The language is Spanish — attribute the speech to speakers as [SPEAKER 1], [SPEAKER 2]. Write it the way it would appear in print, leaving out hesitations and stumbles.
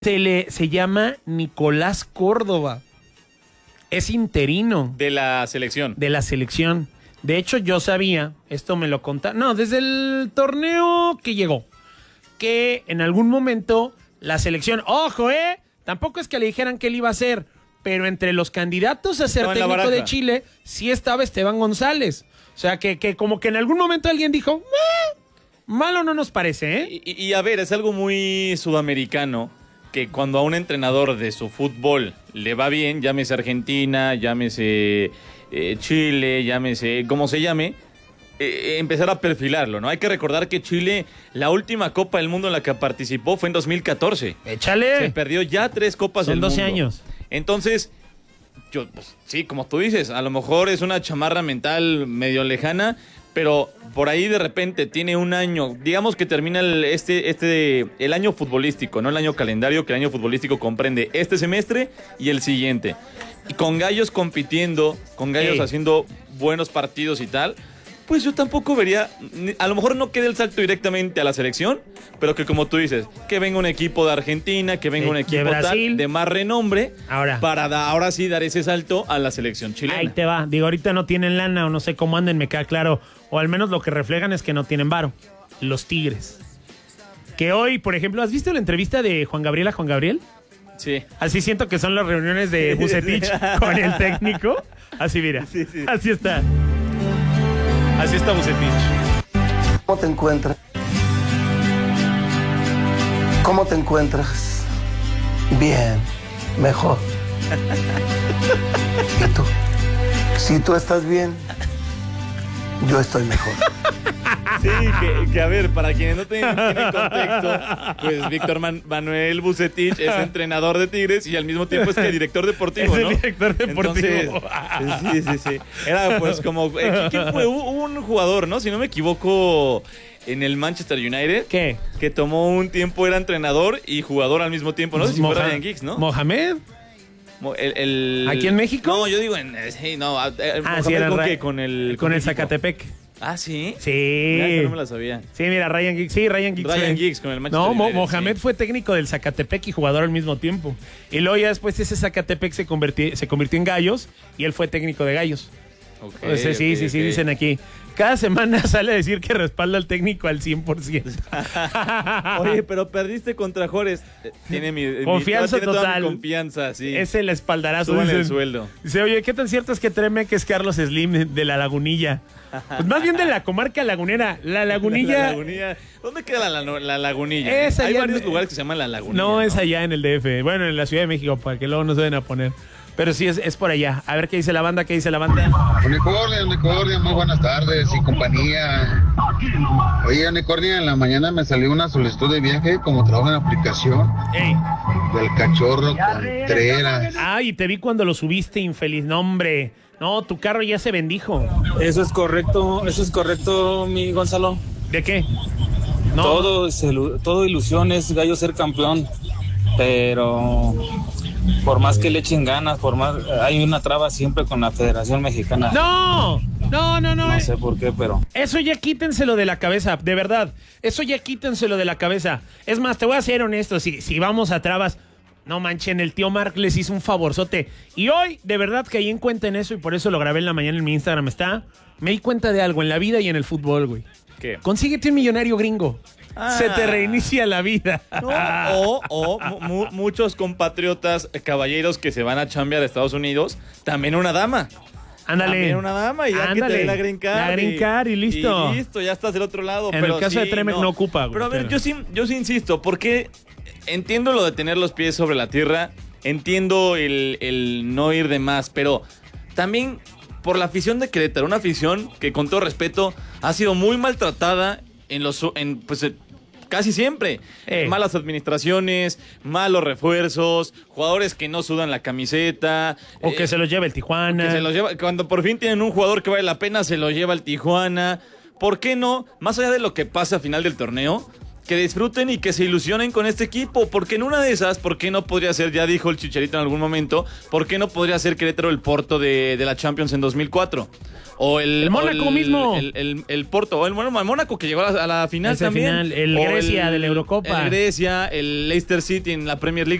[SPEAKER 1] Se llama Nicolás Córdoba. Es interino.
[SPEAKER 2] De la selección.
[SPEAKER 1] De la selección. De hecho, yo sabía, esto me lo contaron, no, desde el torneo que llegó, que en algún momento la selección, ojo, tampoco es que le dijeran que él iba a ser, pero entre los candidatos a ser técnico de Chile, sí estaba Esteban González. O sea, que como que en algún momento alguien dijo, malo no nos parece, ¿eh?
[SPEAKER 2] Y a ver, es algo muy sudamericano, que cuando a un entrenador de su fútbol le va bien, llámese Argentina, llámese Chile, llámese como se llame, empezar a perfilarlo, ¿no? Hay que recordar que Chile, la última Copa del Mundo en la que participó fue en 2014.
[SPEAKER 1] ¡Échale!
[SPEAKER 2] Se perdió ya 3 Copas del Mundo.
[SPEAKER 1] Son 12 años.
[SPEAKER 2] Entonces, pues, sí, como tú dices, a lo mejor es una chamarra mental medio lejana, pero por ahí de repente tiene un año, digamos que termina el año futbolístico, no el año calendario, que el año futbolístico comprende este semestre y el siguiente. Y con Gallos compitiendo, con Gallos haciendo buenos partidos y tal, pues yo tampoco vería, a lo mejor no quede el salto directamente a la selección, pero que como tú dices, que venga un equipo de Argentina, que venga un equipo tal, de más renombre, para ahora sí dar ese salto a la selección chilena.
[SPEAKER 1] Ahí te va, digo, ahorita no tienen lana o no sé cómo anden, me queda claro, o al menos lo que reflejan es que no tienen varo, los Tigres. Que hoy, por ejemplo, ¿has visto la entrevista de Juan Gabriel a Juan Gabriel?
[SPEAKER 2] Sí.
[SPEAKER 1] Así siento que son las reuniones de Vucetich con el técnico. Así mira, así está. Así está Vucetich.
[SPEAKER 3] ¿Cómo te encuentras? ¿Cómo te encuentras? Bien, mejor. ¿Y tú? Si tú estás bien, yo estoy mejor.
[SPEAKER 2] Sí, que a ver, para quienes no tienen contexto, pues Víctor Manuel Vucetich es entrenador de Tigres y al mismo tiempo es que director deportivo,
[SPEAKER 1] es
[SPEAKER 2] ¿no?
[SPEAKER 1] Es director deportivo.
[SPEAKER 2] Entonces, sí. Era pues como, ¿quién fue? Hubo un jugador, ¿no? Si no me equivoco, en el Manchester United.
[SPEAKER 1] ¿Qué?
[SPEAKER 2] Que tomó un tiempo, era entrenador y jugador al mismo tiempo, no sé si fue Ryan Giggs, ¿no?
[SPEAKER 1] ¿Mohamed? ¿Aquí en México?
[SPEAKER 2] No, yo digo sí, no.
[SPEAKER 1] Sí, era
[SPEAKER 2] con el
[SPEAKER 1] Zacatepec.
[SPEAKER 2] Ah, ¿sí?
[SPEAKER 1] Sí.
[SPEAKER 2] Mira, no me la sabía.
[SPEAKER 1] Sí, mira, Ryan Giggs. Sí, Ryan Giggs.
[SPEAKER 2] Ryan Giggs con el Manchester United.
[SPEAKER 1] Mohamed fue técnico del Zacatepec y jugador al mismo tiempo. Y luego ya después ese Zacatepec se convirtió en Gallos y él fue técnico de Gallos. Entonces, sí, dicen aquí. Cada semana sale a decir que respalda al técnico al 100%.
[SPEAKER 2] Oye, pero perdiste contra Juárez. Tiene
[SPEAKER 1] confianza
[SPEAKER 2] tiene
[SPEAKER 1] total.
[SPEAKER 2] Toda mi confianza, sí.
[SPEAKER 1] Es el espaldarazo.
[SPEAKER 2] Suben el sueldo.
[SPEAKER 1] Dice, oye, ¿qué tan cierto es que Treme que es Carlos Slim de La Lagunilla? Pues más bien de la comarca lagunera. La Lagunilla.
[SPEAKER 2] La Lagunilla. ¿Dónde queda la Lagunilla? Hay varios lugares que se llaman La Lagunilla.
[SPEAKER 1] No, es allá en el DF. Bueno, en la Ciudad de México, para que luego no se den a poner. Pero sí, es por allá. A ver qué dice la banda,
[SPEAKER 4] Unicornia, muy buenas tardes y compañía. Oye, Unicornia, en la mañana me salió una solicitud de viaje como trabajo en aplicación. Del Cachorro Contreras.
[SPEAKER 1] Ay, te vi cuando lo subiste, infeliz. No, hombre. No, tu carro ya se bendijo.
[SPEAKER 5] Eso es correcto, mi Gonzalo.
[SPEAKER 1] ¿De qué? No.
[SPEAKER 5] Todo ilusión es Gallo ser campeón, pero por más que le echen ganas, hay una traba siempre con la Federación Mexicana.
[SPEAKER 1] No.
[SPEAKER 5] No sé por qué, pero
[SPEAKER 1] eso ya quítenselo de la cabeza, de verdad. Eso ya quítenselo de la cabeza. Es más, te voy a ser honesto, si vamos a trabas, no manchen, el tío Mark les hizo un favorzote. Y hoy, de verdad, caí en cuenta en eso y por eso lo grabé en la mañana en mi Instagram. Me di cuenta de algo en la vida y en el fútbol, güey.
[SPEAKER 2] ¿Qué?
[SPEAKER 1] Consíguete un millonario gringo. Se te reinicia la vida.
[SPEAKER 2] No, muchos compatriotas caballeros que se van a chambear a Estados Unidos, también una dama.
[SPEAKER 1] Ándale.
[SPEAKER 2] También una dama y ya que te dé la green card.
[SPEAKER 1] La green card y listo.
[SPEAKER 2] Y listo, ya estás del otro lado.
[SPEAKER 1] En el caso de Tremec no ocupa, güey.
[SPEAKER 2] Pero a ver, yo sí insisto, porque entiendo lo de tener los pies sobre la tierra, entiendo el no ir de más, pero también por la afición de Querétaro, una afición que con todo respeto ha sido muy maltratada casi siempre. Malas administraciones, malos refuerzos, jugadores que no sudan la camiseta.
[SPEAKER 1] O que se los lleva el Tijuana.
[SPEAKER 2] Cuando por fin tienen un jugador que vale la pena, se lo lleva el Tijuana. ¿Por qué no? Más allá de lo que pasa a final del torneo, que disfruten y que se ilusionen con este equipo, porque en una de esas, ¿por qué no podría ser, ya dijo el Chicharito en algún momento, ¿por qué no podría ser Querétaro el Porto de la Champions en 2004? O el
[SPEAKER 1] Mónaco mismo.
[SPEAKER 2] El Porto, o el Mónaco que llegó a la final
[SPEAKER 1] Ese
[SPEAKER 2] también.
[SPEAKER 1] final, el Grecia de la Eurocopa.
[SPEAKER 2] El Grecia, el Leicester City en la Premier League.